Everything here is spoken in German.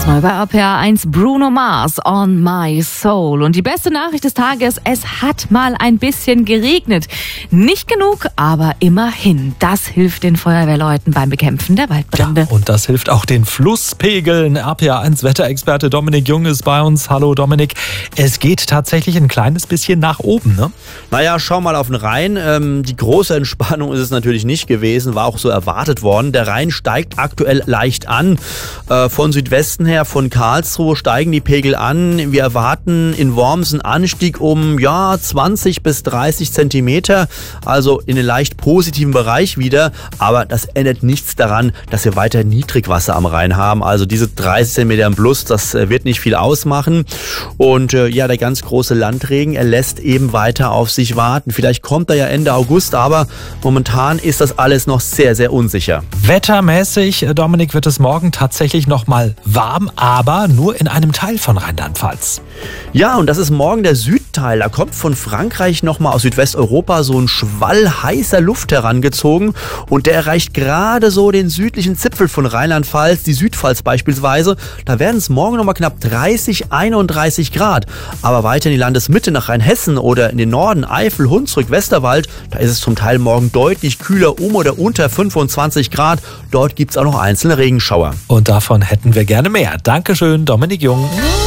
Ganz neu bei RPA 1 Bruno Mars, On My Soul. Und die beste Nachricht des Tages, es hat mal ein bisschen geregnet. Nicht genug, aber immerhin. Das hilft den Feuerwehrleuten beim Bekämpfen der Waldbrände. Ja, und das hilft auch den Flusspegeln. RPA 1 Wetterexperte Dominik Jung ist bei uns. Hallo Dominik. Es geht tatsächlich ein kleines bisschen nach oben, ne? Naja, schau mal auf den Rhein. Die große Entspannung ist es natürlich nicht gewesen, war auch so erwartet worden. Der Rhein steigt aktuell leicht an. Von Südwesten her, von Karlsruhe steigen die Pegel an. Wir erwarten in Worms einen Anstieg um 20 bis 30 Zentimeter, also in den leicht positiven Bereich wieder. Aber das ändert nichts daran, dass wir weiter Niedrigwasser am Rhein haben. Also diese 30 Zentimeter im Plus, das wird nicht viel ausmachen. Und der ganz große Landregen, er lässt eben weiter auf sich warten. Vielleicht kommt er ja Ende August, aber momentan ist das alles noch sehr, sehr unsicher. Wettermäßig, Dominik, wird es morgen tatsächlich noch mal warm, aber nur in einem Teil von Rheinland-Pfalz. Ja, und das ist morgen der Südteil. Da kommt von Frankreich nochmal aus Südwesteuropa so ein Schwall heißer Luft herangezogen und der erreicht gerade so den südlichen Zipfel von Rheinland-Pfalz, die Südpfalz beispielsweise. Da werden es morgen nochmal knapp 30, 31 Grad. Aber weiter in die Landesmitte nach Rheinhessen oder in den Norden, Eifel, Hunsrück, Westerwald, da ist es zum Teil morgen deutlich kühler, oder unter 25 Grad. Dort gibt es auch noch einzelne Regenschauer. Und davon hätten wir gerne mehr. Dankeschön, Dominik Jung.